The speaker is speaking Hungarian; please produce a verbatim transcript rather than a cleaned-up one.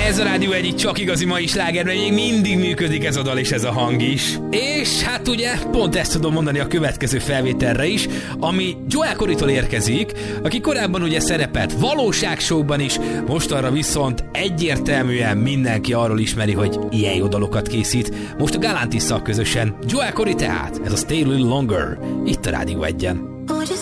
Ez a Rádió egyik csak igazi mai slágerben még mindig működik ez a dal és ez a hang is. És hát ugye pont ezt tudom mondani a következő felvételre is, ami Joel Corrytól érkezik, aki korábban ugye szerepelt valóságshow-ban is, mostanra viszont egyértelműen mindenki arról ismeri, hogy ilyen jó dalokat készít. Most a Galantisszal közösen Joel Corry tehát, ez a Stay a Little Longer, itt a Rádió egyen.